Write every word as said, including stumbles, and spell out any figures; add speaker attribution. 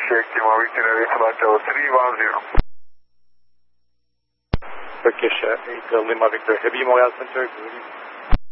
Speaker 1: check Lima itinerary flight level three one zero.
Speaker 2: Turkish uh, eight uh, Lima Victor Heavy Mobile Center.